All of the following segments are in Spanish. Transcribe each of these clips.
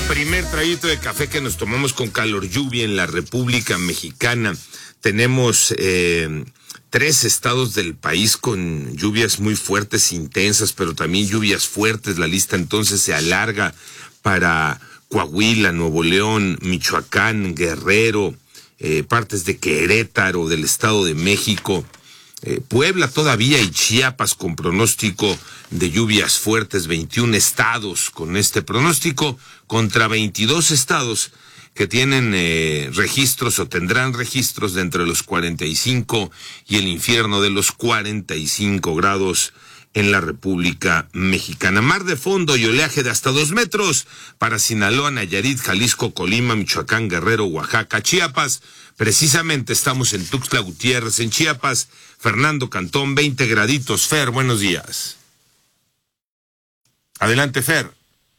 Primer traguito de café que nos tomamos con calor lluvia en la República Mexicana. Tenemos 3 estados del país con lluvias muy fuertes, intensas, pero también lluvias fuertes. La lista entonces se alarga para Coahuila, Nuevo León, Michoacán, Guerrero, partes de Querétaro, del Estado de México, Puebla todavía y Chiapas con pronóstico de lluvias fuertes, 21 estados con este pronóstico contra 22 estados que tienen registros o tendrán registros de entre los 45 y el infierno de los 45 grados en la República Mexicana. Mar de fondo y oleaje de hasta 2 metros para Sinaloa, Nayarit, Jalisco, Colima, Michoacán, Guerrero, Oaxaca, Chiapas. Precisamente estamos en Tuxtla Gutiérrez, en Chiapas. Fernando Cantón, 20 graditos. Fer, buenos días. Adelante, Fer.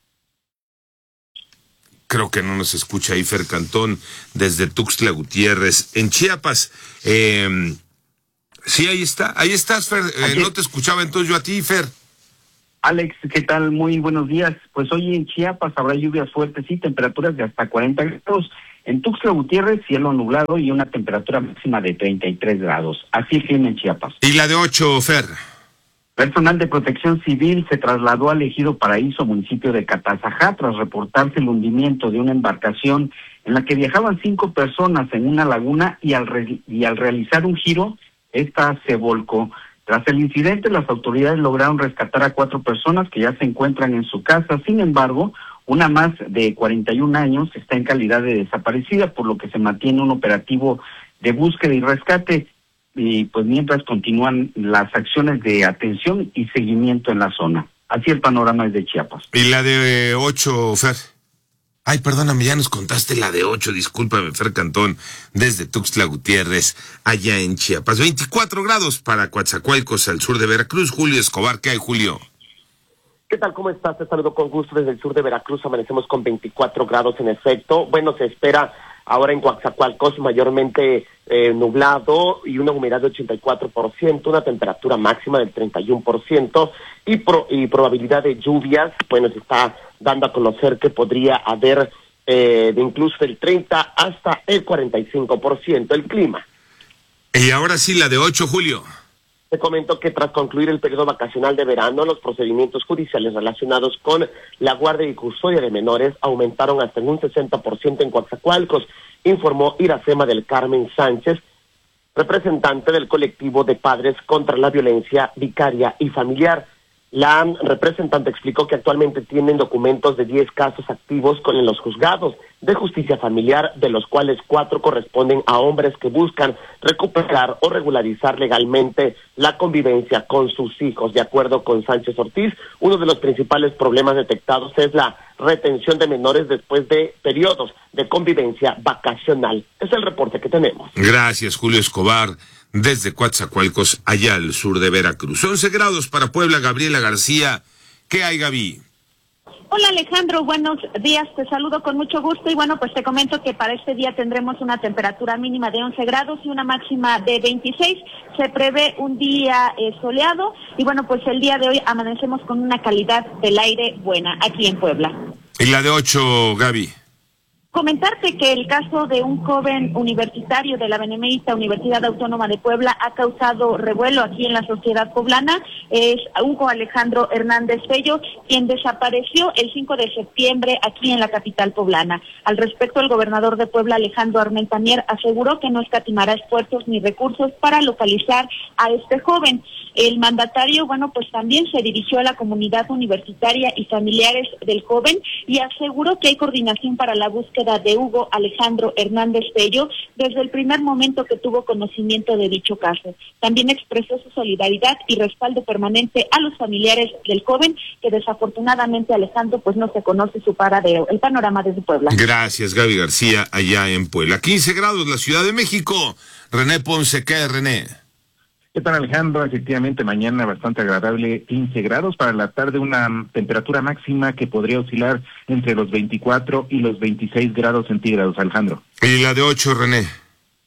Creo que no nos escucha ahí Fer Cantón desde Tuxtla Gutiérrez, en Chiapas. Sí, ahí estás, Fer. No te escuchaba entonces yo a ti, Fer. Alex, ¿qué tal? Muy buenos días. Pues hoy en Chiapas habrá lluvias fuertes y temperaturas de hasta 40 grados. En Tuxtla Gutiérrez, cielo nublado y una temperatura máxima de 33 grados. Así es en Chiapas. ¿Y la de 8, Fer? Personal de Protección Civil se trasladó al Ejido Paraíso, municipio de Catazajá, tras reportarse el hundimiento de una embarcación en la que viajaban 5 personas en una laguna y al realizar un giro, esta se volcó. Tras el incidente, las autoridades lograron rescatar a 4 personas que ya se encuentran en su casa. Sin embargo, una más de 41 años está en calidad de desaparecida, por lo que se mantiene un operativo de búsqueda y rescate. Y pues mientras continúan las acciones de atención y seguimiento en la zona. Así el panorama es de Chiapas. ¿Y la de 8, Fer? Ay, perdóname, ya nos contaste la de 8, discúlpame, Fer Cantón, desde Tuxtla Gutiérrez, allá en Chiapas. 24 grados para Coatzacoalcos, al sur de Veracruz. Julio Escobar, ¿qué hay, Julio? ¿Qué tal? ¿Cómo estás? Te saludo con gusto desde el sur de Veracruz. Amanecemos con 24 grados en efecto. Bueno, se espera ahora en Coatzacoalcos mayormente nublado y una humedad de 84%, una temperatura máxima del 31% y probabilidad de lluvias. Bueno, se está dando a conocer que podría haber de incluso del 30 hasta el 45% el clima. Y ahora sí, la de 8, Julio. Te comento que tras concluir el periodo vacacional de verano, los procedimientos judiciales relacionados con la guardia y custodia de menores aumentaron hasta en un 60% en Coatzacoalcos, informó Iracema del Carmen Sánchez, representante del colectivo de padres contra la violencia vicaria y familiar. La representante explicó que actualmente tienen documentos de 10 casos activos en los juzgados de justicia familiar, de los cuales 4 corresponden a hombres que buscan recuperar o regularizar legalmente la convivencia con sus hijos. De acuerdo con Sánchez Ortiz, uno de los principales problemas detectados es la retención de menores después de periodos de convivencia vacacional. Es el reporte que tenemos. Gracias, Julio Escobar, desde Coatzacoalcos, allá al sur de Veracruz. 11 grados para Puebla. Gabriela García, ¿qué hay, Gaby? Hola Alejandro, buenos días, te saludo con mucho gusto y bueno, pues te comento que para este día tendremos una temperatura mínima de 11 grados y una máxima de 26. Se prevé un día soleado y bueno, pues el día de hoy amanecemos con una calidad del aire buena aquí en Puebla. ¿Y la de 8, Gaby? Comentarte que el caso de un joven universitario de la Benemérita Universidad Autónoma de Puebla ha causado revuelo aquí en la sociedad poblana. Es Hugo Alejandro Hernández Fello, quien desapareció el 5 de septiembre aquí en la capital poblana. Al respecto, el gobernador de Puebla, Alejandro Armenta Mier, aseguró que no escatimará esfuerzos ni recursos para localizar a este joven. El mandatario, bueno, pues también se dirigió a la comunidad universitaria y familiares del joven y aseguró que hay coordinación para la búsqueda de Hugo Alejandro Hernández Fello desde el primer momento que tuvo conocimiento de dicho caso. También expresó su solidaridad y respaldo permanente a los familiares del joven, que desafortunadamente, Alejandro, pues no se conoce su paradero. El panorama desde Puebla. Gracias, Gaby García, allá en Puebla. 15 grados la Ciudad de México. René Ponce, ¿qué, René? ¿Qué tal, Alejandro? Efectivamente, mañana bastante agradable, 15 grados. Para la tarde una temperatura máxima que podría oscilar entre los 24 y los 26 grados centígrados, Alejandro. ¿Y la de 8, René?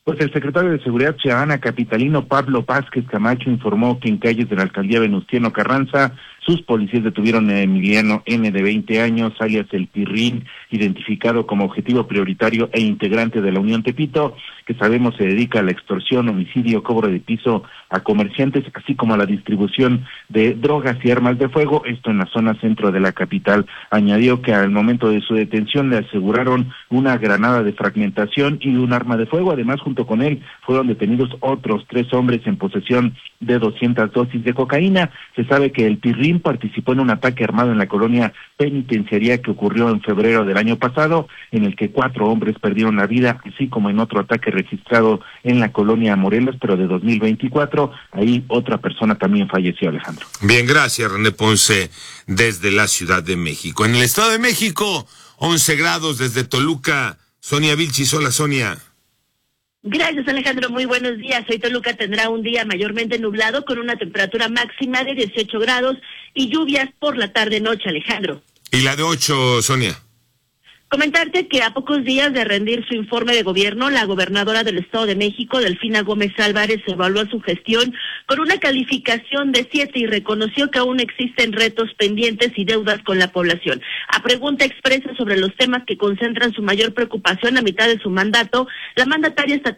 Pues el secretario de Seguridad Ciudadana capitalino Pablo Vázquez Camacho informó que en calles de la alcaldía Venustiano Carranza sus policías detuvieron a Emiliano N. de 20 años, alias El Pirrín, identificado como objetivo prioritario e integrante de la Unión Tepito, que sabemos se dedica a la extorsión, homicidio, cobro de piso a comerciantes, así como a la distribución de drogas y armas de fuego, esto en la zona centro de la capital. Añadió que al momento de su detención le aseguraron una granada de fragmentación y un arma de fuego. Además, junto con él fueron detenidos otros 3 hombres en posesión de 200 dosis de cocaína. Se sabe que El Pirrín participó en un ataque armado en la colonia penitenciaria que ocurrió en febrero del año pasado, en el que 4 hombres perdieron la vida, así como en otro ataque registrado en la colonia Morelos, pero de 2024, ahí otra persona también falleció, Alejandro. Bien, gracias, René Ponce, desde la Ciudad de México. En el Estado de México, 11 grados desde Toluca. Sonia Vilchis, hola, Sonia. Gracias, Alejandro. Muy buenos días. Hoy Toluca tendrá un día mayormente nublado con una temperatura máxima de 18 grados y lluvias por la tarde-noche, Alejandro. ¿Y la de 8, Sonia? Comentarte que a pocos días de rendir su informe de gobierno, la gobernadora del Estado de México, Delfina Gómez Álvarez, evaluó su gestión con una calificación de 7 y reconoció que aún existen retos pendientes y deudas con la población. A pregunta expresa sobre los temas que concentran su mayor preocupación a mitad de su mandato, la mandataria estatal